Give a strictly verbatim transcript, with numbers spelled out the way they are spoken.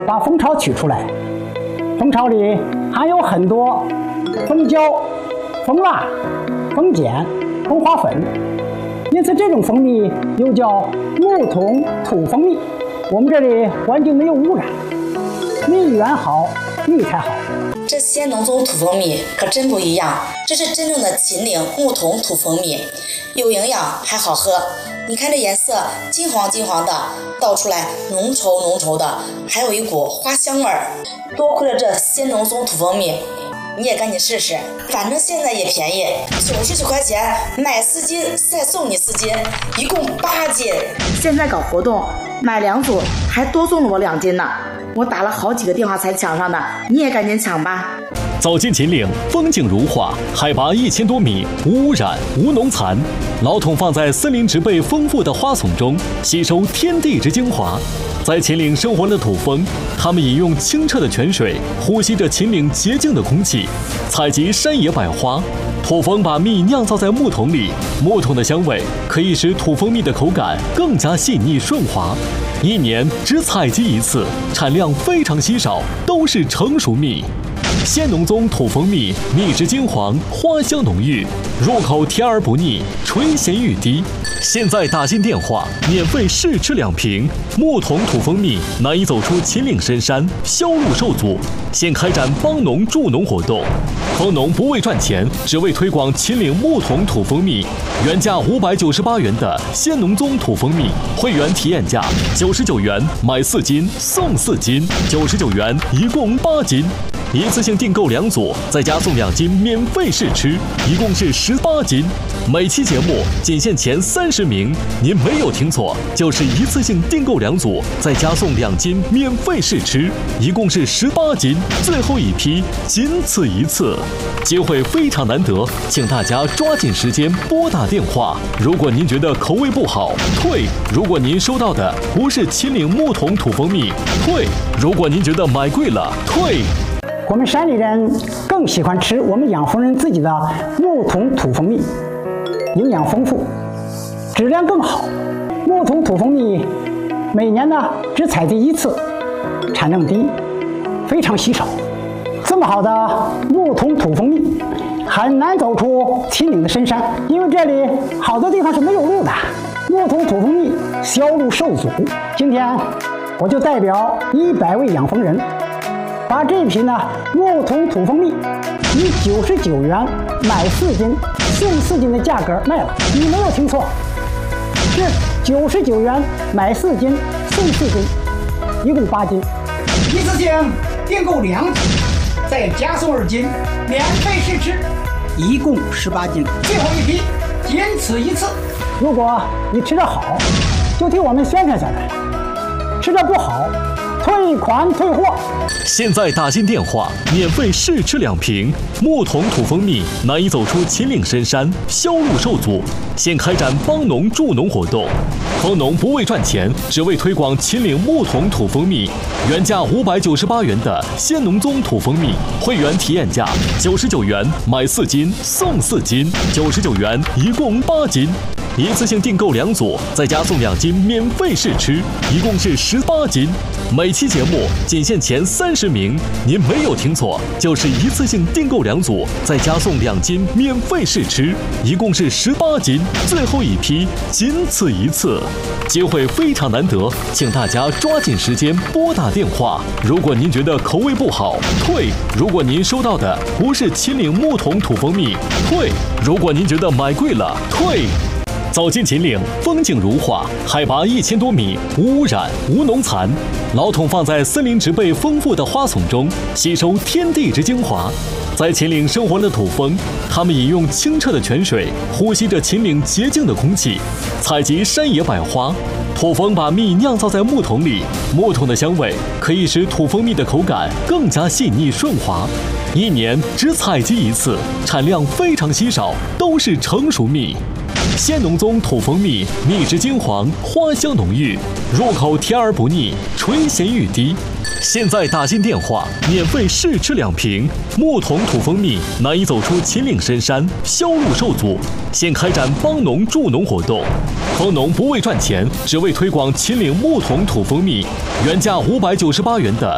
把蜂巢取出来，蜂巢里含有很多蜂胶、蜂蜡、蜂碱、蜂花粉，因此这种蜂蜜又叫木桶土蜂蜜。我们这里环境没有污染，蜜源好，蜜才好。 这西安农宗土蜂蜜可真不一样，这是真正的秦岭木桶土蜂蜜，有营养还好喝。你看这颜色金黄金黄的，倒出来浓稠浓稠的，还有一股花香味儿。多亏了这西安农宗土蜂蜜，你也赶紧试试，反正现在也便宜，九十九块钱买四斤再送你四斤，一共八斤。现在搞活动，买两组还多送了我两斤呢。我打了好几个电话才抢上的，你也赶紧抢吧。 走进秦岭，风景如画，海拔一千多米，无污染，无农残。老桶放在森林植被丰富的花丛中，吸收天地之精华。在秦岭生活的土蜂，它们饮用清澈的泉水，呼吸着秦岭洁净的空气，采集山野百花。土蜂把蜜酿造在木桶里，木桶的香味可以使土蜂蜜的口感更加细腻顺滑。一年只采集一次，产量非常稀少，都是成熟蜜。西安农宗土蜂蜜，蜜质金黄，花香浓郁，入口甜而不腻，垂涎欲滴。现在打进电话，免费试吃两瓶。木桶土蜂蜜难以走出秦岭深山，销路受阻。现开展帮农助农活动，帮农不为赚钱，只为推广秦岭木桶土蜂蜜。原价五百九十八元的西安农宗土蜂蜜，会员体验价九十九元，买四斤送四斤，九十九元一共八斤。一次性订购两组，再加送两斤免费试吃，一共是十八斤。每期节目仅限前三十名，您没有听错，就是一次性订购两组，再加送两斤免费试吃，一共是十八斤。最后一批仅此一次，机会非常难得，请大家抓紧时间拨打电话。如果您觉得口味不好，退；如果您收到的不是秦岭木桶土蜂蜜，退；如果您觉得买贵了，退。 我们山里人更喜欢吃我们养蜂人自己的木桶土蜂蜜，营养丰富，质量更好。木桶土蜂蜜每年呢只采集一次，产量低，非常稀少。这么好的木桶土蜂蜜很难走出秦岭的深山，因为这里好多地方是没有路的，木桶土蜂蜜销路受阻。今天我就代表一百位养蜂人，把这瓶呢木桶土蜂蜜以九十九元买四斤送四斤的价格卖了。你没有听错，是九十九元买四斤送四斤，一共八斤。一次性订购两斤，再加送二斤，免费试吃，一共十八斤。最后一批仅此一次。如果你吃得好，就替我们宣传宣传；吃得不好，退款退货。 现在打进电话，免费试吃两瓶。木桶土蜂蜜难以走出秦岭深山，销路受阻。现开展帮农助农活动，帮农不为赚钱，只为推广秦岭木桶土蜂蜜。原价五百九十八元的西安农宗土蜂蜜，会员体验价九十九元，买四斤送四斤，九十九元一共八斤。一次性订购两组，再加送两斤免费试吃，一共是十八斤。每期节目仅限前三十名，您没有听错，就是一次性订购两组，再加送两斤免费试吃，一共是十八斤。最后一批仅此一次，机会非常难得，请大家抓紧时间拨打电话。如果您觉得口味不好，退；如果您收到的不是秦岭木桶土蜂蜜，退；如果您觉得买贵了，退。走进秦岭，风景如画，海拔一千多米，无污染，无农残。老桶放在森林植被丰富的花丛中，吸收天地之精华。在秦岭生活的土蜂，它们饮用清澈的泉水，呼吸着秦岭洁净的空气，采集山野百花。土蜂把蜜酿造在木桶里，木桶的香味可以使土蜂蜜的口感更加细腻顺滑。一年只采集一次，产量非常稀少，都是成熟蜜。西安农宗土蜂蜜，蜜质金黄，花香浓郁，入口甜而不腻，垂涎欲滴。现在打进电话，免费试吃两瓶。木桶土蜂蜜难以走出秦岭深山，销路受阻。现开展帮农助农活动，帮农不为赚钱，只为推广秦岭木桶土蜂蜜。原价五百九十八元的